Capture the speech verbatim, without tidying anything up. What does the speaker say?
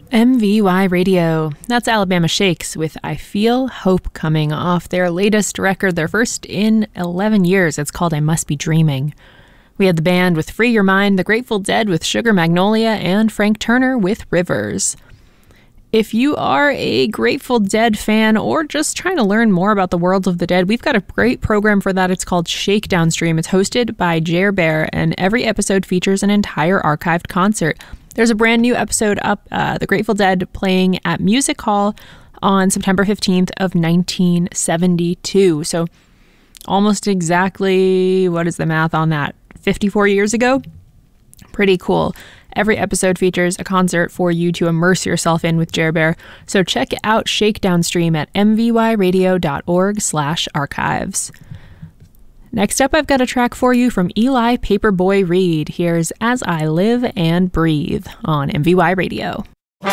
M V Y Radio. That's Alabama Shakes with I Feel Hope coming off their latest record, their first in eleven years. It's called I Must Be Dreaming. We had the band with Free Your Mind, the Grateful Dead with Sugar Magnolia, and Frank Turner with Rivers. If you are a Grateful Dead fan or just trying to learn more about the world of the dead, we've got a great program for that. It's called Shakedownstream. It's hosted by Jer Bear, and every episode features an entire archived concert. There's a brand new episode up, uh, The Grateful Dead playing at Music Hall on September fifteenth of nineteen seventy-two. So almost exactly, what is the math on that, fifty-four years ago? Pretty cool. Every episode features a concert for you to immerse yourself in with Jer Bear. So check out Shakedownstream at mvyradio.org slash archives. Next up, I've got a track for you from Eli Paperboy Reed. Here's As I Live and Breathe on M V Y Radio.